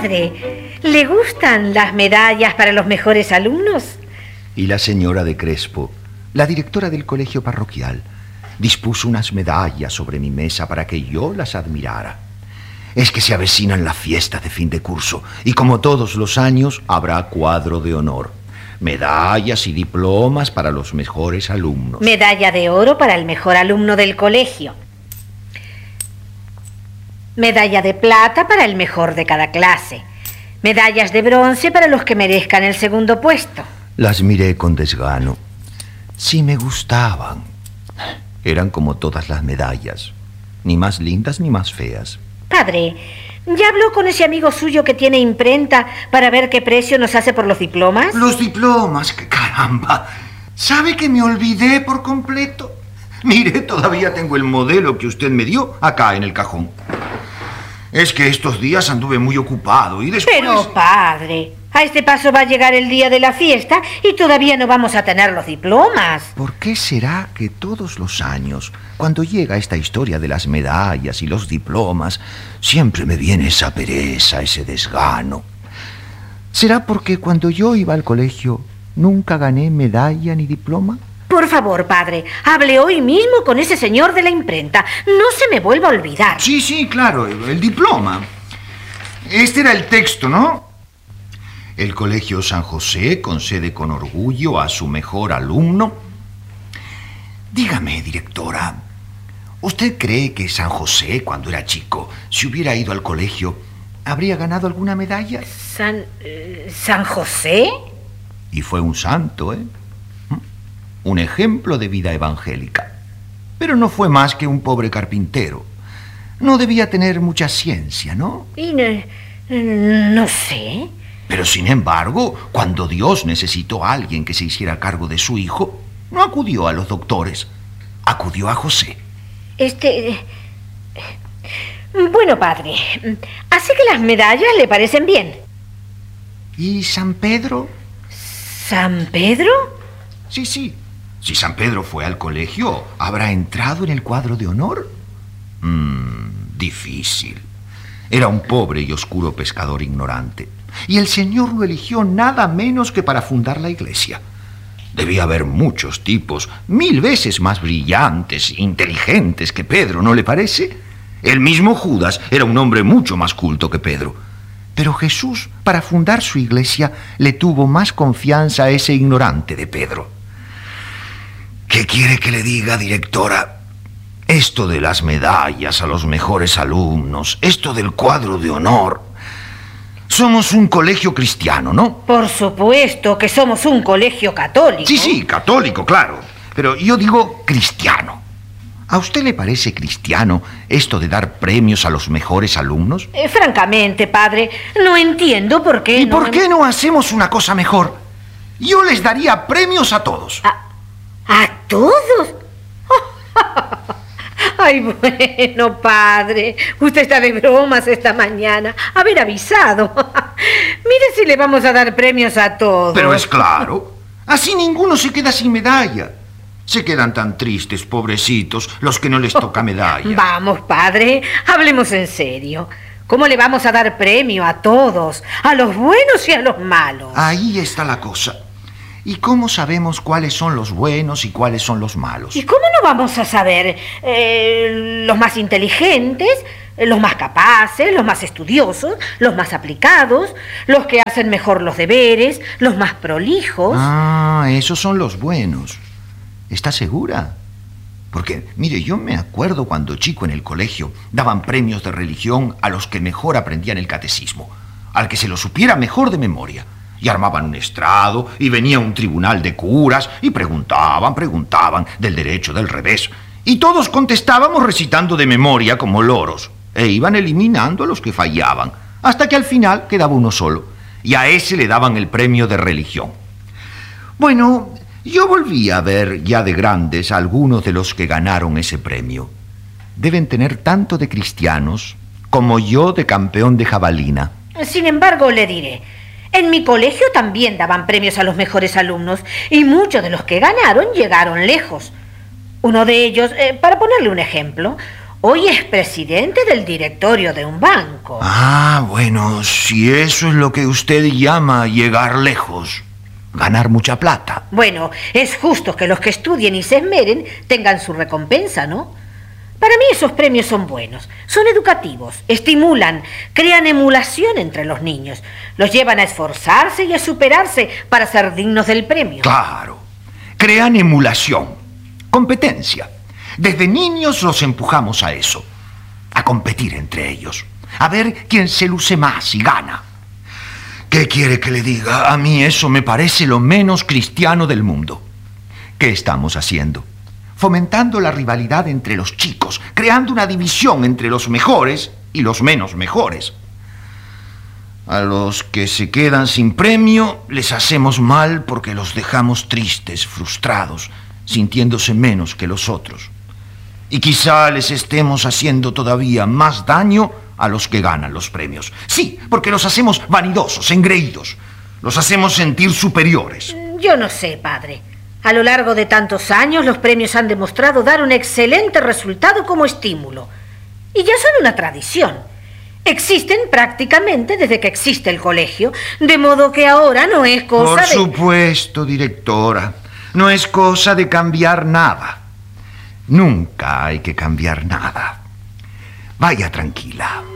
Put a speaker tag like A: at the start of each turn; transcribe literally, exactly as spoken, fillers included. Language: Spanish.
A: Padre, ¿le gustan las medallas para los mejores alumnos?
B: Y la señora de Crespo, la directora del colegio parroquial, dispuso unas medallas sobre mi mesa para que yo las admirara. Es que se avecinan las fiestas de fin de curso y como todos los años habrá cuadro de honor. Medallas y diplomas para los mejores alumnos.
A: Medalla de oro para el mejor alumno del colegio. Medalla de plata para el mejor de cada clase. Medallas de bronce para los que merezcan el segundo puesto.
B: Las miré con desgano. Sí me gustaban. Eran como todas las medallas, ni más lindas ni más feas.
A: Padre, ¿ya habló con ese amigo suyo que tiene imprenta para ver qué precio nos hace por los diplomas?
C: Los diplomas, caramba. ¿Sabe que me olvidé por completo? Mire, todavía tengo el modelo que usted me dio acá en el cajón. Es que estos días anduve muy ocupado y después...
A: Pero, padre, a este paso va a llegar el día de la fiesta y todavía no vamos a tener los diplomas.
B: ¿Por qué será que todos los años, cuando llega esta historia de las medallas y los diplomas, siempre me viene esa pereza, ese desgano? ¿Será porque cuando yo iba al colegio nunca gané medalla ni diploma?
A: Por favor, padre, hable hoy mismo con ese señor de la imprenta. No se me vuelva a olvidar.
C: Sí, sí, claro, el diploma. Este era el texto, ¿no?
B: El Colegio San José concede con orgullo a su mejor alumno. Dígame, directora, ¿usted cree que San José, cuando era chico, si hubiera ido al colegio, habría ganado alguna medalla?
A: ¿San... Eh, ¿San José?
B: Y fue un santo, ¿eh? Un ejemplo de vida evangélica. Pero no fue más que un pobre carpintero. No debía tener mucha ciencia, ¿no?
A: Y no, no sé...
B: Pero sin embargo, cuando Dios necesitó a alguien que se hiciera cargo de su hijo, no acudió a los doctores, acudió a José.
A: Este... Bueno, padre, así que las medallas le parecen bien.
B: ¿Y San Pedro?
A: ¿San Pedro?
B: Sí, sí. Si San Pedro fue al colegio, ¿habrá entrado en el cuadro de honor? Mmm, difícil. Era un pobre y oscuro pescador ignorante. Y el Señor lo eligió nada menos que para fundar la iglesia. Debía haber muchos tipos, mil veces más brillantes e inteligentes que Pedro, ¿no le parece? El mismo Judas era un hombre mucho más culto que Pedro. Pero Jesús, para fundar su iglesia, le tuvo más confianza a ese ignorante de Pedro. ¿Qué quiere que le diga, directora? Esto de las medallas a los mejores alumnos, esto del cuadro de honor... Somos un colegio cristiano, ¿no?
A: Por supuesto que somos un colegio católico.
B: Sí, sí, católico, claro. Pero yo digo cristiano. ¿A usted le parece cristiano esto de dar premios a los mejores alumnos?
A: Eh, francamente, padre, no entiendo por qué...
B: ¿Y
A: no
B: por qué no hacemos una cosa mejor? Yo les daría premios a todos.
A: ¿A, a todos? Ay, bueno, padre, usted está de bromas esta mañana. Haber avisado. Mire si le vamos a dar premios a todos.
B: Pero es claro, así ninguno se queda sin medalla. Se quedan tan tristes, pobrecitos, los que no les toca medalla.
A: Vamos, padre, hablemos en serio. ¿Cómo le vamos a dar premio a todos? A los buenos y a los malos.
B: Ahí está la cosa. ¿Y cómo sabemos cuáles son los buenos y cuáles son los malos?
A: ¿Y cómo no vamos a saber? Eh, los más inteligentes, los más capaces, los más estudiosos, los más aplicados, los que hacen mejor los deberes, los más prolijos.
B: Ah, esos son los buenos. ¿Está segura? Porque, mire, yo me acuerdo cuando chico en el colegio daban premios de religión a los que mejor aprendían el catecismo, al que se lo supiera mejor de memoria. Y armaban un estrado, y venía un tribunal de curas, y preguntaban, preguntaban del derecho, del revés. Y todos contestábamos recitando de memoria como loros, e iban eliminando a los que fallaban, hasta que al final quedaba uno solo, y a ese le daban el premio de religión. Bueno, yo volví a ver ya de grandes a algunos de los que ganaron ese premio. Deben tener tanto de cristianos como yo de campeón de jabalina.
A: Sin embargo, le diré... En mi colegio también daban premios a los mejores alumnos y muchos de los que ganaron llegaron lejos. Uno de ellos, eh, para ponerle un ejemplo, Hoy es presidente del directorio de un banco.
C: Ah, bueno, si eso es lo que usted llama llegar lejos, ganar mucha plata.
A: Bueno, es justo que los que estudien y se esmeren tengan su recompensa, ¿no? Para mí esos premios son buenos, son educativos, estimulan, crean emulación entre los niños, los llevan a esforzarse y a superarse para ser dignos del premio.
C: Claro, crean emulación, competencia. Desde niños los empujamos a eso, a competir entre ellos, a ver quién se luce más y gana. ¿Qué quiere que le diga? A mí eso me parece lo menos cristiano del mundo. ¿Qué estamos haciendo? Fomentando la rivalidad entre los chicos, creando una división entre los mejores y los menos mejores. A los que se quedan sin premio les hacemos mal porque los dejamos tristes, frustrados, sintiéndose menos que los otros. Y quizá les estemos haciendo todavía más daño a los que ganan los premios. Sí, porque los hacemos vanidosos, engreídos. Los hacemos sentir superiores.
A: Yo no sé, padre. A lo largo de tantos años, los premios han demostrado dar un excelente resultado como estímulo. Y ya son una tradición. Existen prácticamente desde que existe el colegio, de modo que ahora no es cosa
C: de... Por
A: de...
C: supuesto, directora. No es cosa de cambiar nada. Nunca hay que cambiar nada. Vaya tranquila.